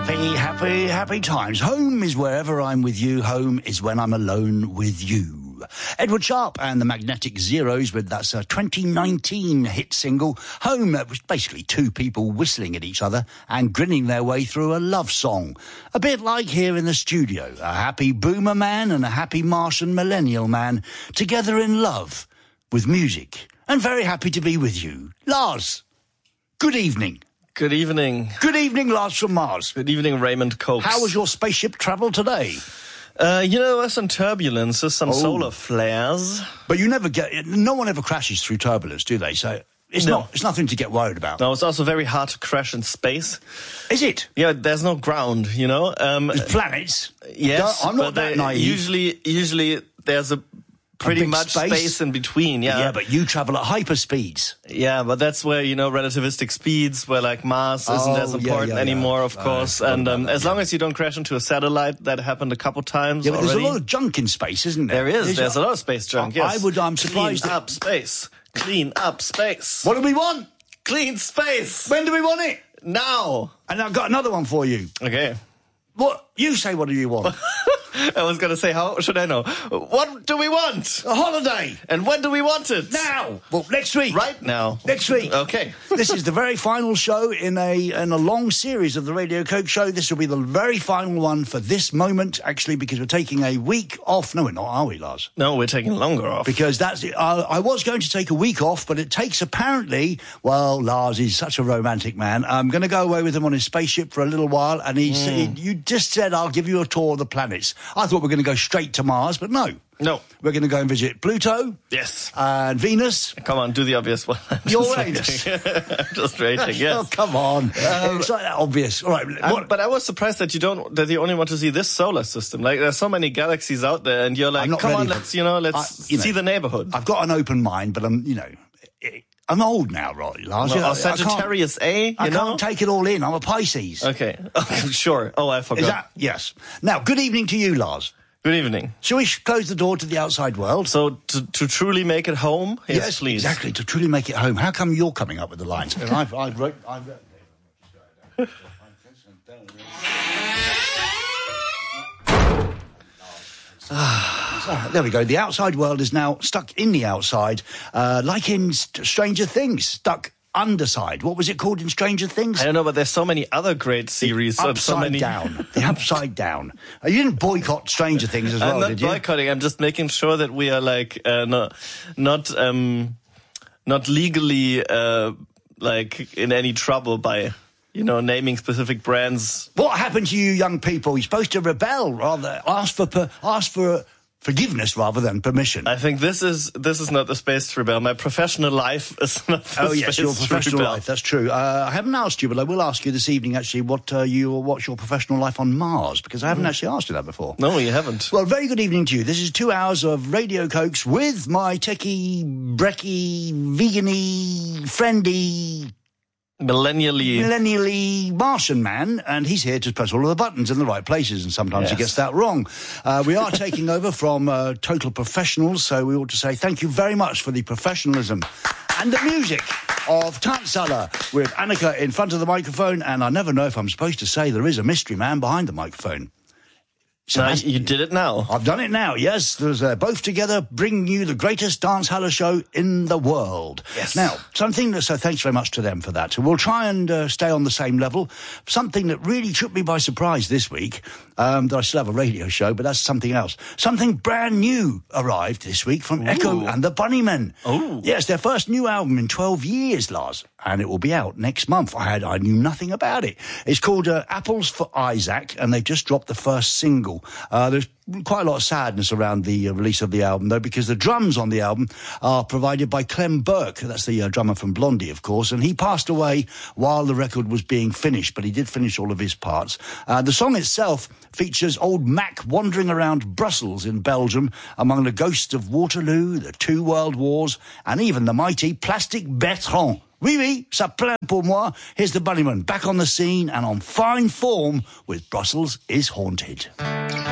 Happy times. Home is wherever I'm with you. Home is when I'm alone with you. Edward Sharp and the Magnetic Zeros with that's a 2019 hit single, Home. It was basically two people whistling at each other and grinning their way through a love song. A bit like here in the studio, a happy boomer man and a happy Martian millennial man together in love with music. And very happy to be with you. Lars, good evening. Good evening. Good evening, Lars from Mars. Good evening, Raymond Cokes. How was your spaceship travel today? There was some turbulences, some solar flares. But no one ever crashes through turbulence, do they? So it's nothing to get worried about. No, it's also very hard to crash in space. Is it? Yeah, there's no ground, There's planets. Yes. I'm not that naive. Usually there's a pretty much space in between, yeah. Yeah, but you travel at hyperspeeds. Yeah, but that's where, relativistic speeds, where like Mars isn't as important anymore, of course. And as long as you don't crash into a satellite, that happened a couple times already. There's a lot of junk in space, isn't there? There's a lot of space junk, yes. I'm surprised. Clean up space. Clean up space. What do we want? Clean space. When do we want it? Now. And I've got another one for you. Okay. What? You say, what do you want? I was going to say, how should I know? What do we want? A holiday. And when do we want it? Now. Well, next week. Right now. Next week. Okay. This is the very final show in a long series of the Radio Coke Show. This will be the very final one for this moment, actually, because we're taking a week off. No, we're not, are we, Lars? No, we're taking longer off. Because that's it. I was going to take a week off, but it takes apparently, well, Lars is such a romantic man. I'm going to go away with him on his spaceship for a little while, and you just said, I'll give you a tour of the planets. I thought we were going to go straight to Mars, but no. No. We're going to go and visit Pluto. Yes. And Venus. Come on, do the obvious one. Uranus. I'm just rating, yes. Oh, come on. It's not that obvious. All right. But I was surprised that you only want to see this solar system. Like, there's so many galaxies out there, and you're like, come on, let's see the neighborhood. I've got an open mind, but I'm old now, right, Lars? Well, Sagittarius A, I can't take it all in. I'm a Pisces. Okay. Sure. Oh, I forgot. Yes. Now, good evening to you, Lars. Good evening. Shall we close the door to the outside world? So, to truly make it home? Yes, please. Exactly, to truly make it home. How come you're coming up with the lines? And I've wrote... There we go. The outside world is now stuck in the outside, like in Stranger Things, stuck underside. What was it called in Stranger Things? I don't know, but there's so many other great series. The Upside Down. You didn't boycott Stranger Things as well, did you? I'm not boycotting. I'm just making sure that we are like not legally like in any trouble by naming specific brands. What happened to you young people? You're supposed to rebel, rather ask for forgiveness rather than permission. I think this is not the space to rebel. My professional life is not the space to rebel. Oh yes, your professional life. That's true. I haven't asked you, but I will ask you this evening. Actually, what's your professional life on Mars? Because I haven't actually asked you that before. No, you haven't. Well, very good evening to you. This is 2 hours of Radio Cokes with my techie, brecky, vegan-y, friendly, millennially Martian man, and he's here to press all of the buttons in the right places, and sometimes he gets that wrong. We are taking over from total professionals, so we ought to say thank you very much for the professionalism and the music of Tanzala with Annika in front of the microphone, and I never know if I'm supposed to say there is a mystery man behind the microphone. So you did it now. I've done it now, yes. There's both together bringing you the greatest dance halla show in the world. Yes. Now, so thanks very much to them for that. We'll try and stay on the same level. Something that really took me by surprise this week, that I still have a radio show, but that's something else. Something brand new arrived this week from Echo and the Bunnymen. Oh. Yes, their first new album in 12 years, Lars. And it will be out next month. I knew nothing about it. It's called Apples for Isaac, and they've just dropped the first single. There's quite a lot of sadness around the release of the album, though, because the drums on the album are provided by Clem Burke. That's the drummer from Blondie, of course, and he passed away while the record was being finished, but he did finish all of his parts. The song itself features old Mac wandering around Brussels in Belgium among the ghosts of Waterloo, the 2 World Wars, and even the mighty Plastic Bertrand. Oui, ça plaint pour moi. Here's the Bunnymen back on the scene and on fine form with Brussels is Haunted.